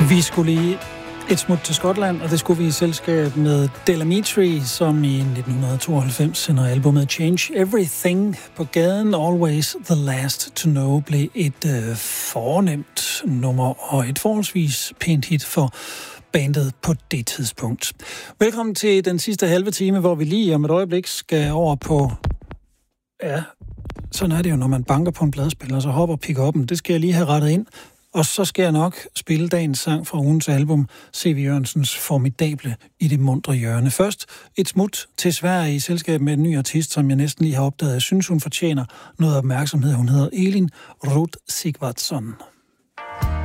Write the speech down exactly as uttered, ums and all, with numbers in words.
Vi skulle lige et smut til Skotland, og det skulle vi i selskab med Del Amitri, som i nitten tooghalvfems sender albumet Change Everything på gaden. Always the Last to Know blev et øh, fornemt nummer og et forholdsvis pænt hit for bandet på det tidspunkt. Velkommen til den sidste halve time, hvor vi lige om et øjeblik skal over på... Ja, sådan er det jo, når man banker på en pladespiller, så hopper pick-up'en. Det skal jeg lige have rettet ind. Og så skal jeg nok spille dagens sang fra ugens album, C V Jørgensens Formidable i det mundre hjørne. Først et smut til Sverige i selskab med en ny artist, som jeg næsten lige har opdaget. Jeg synes, hun fortjener noget opmærksomhed. Hun hedder Elin Roth Sigvardsson.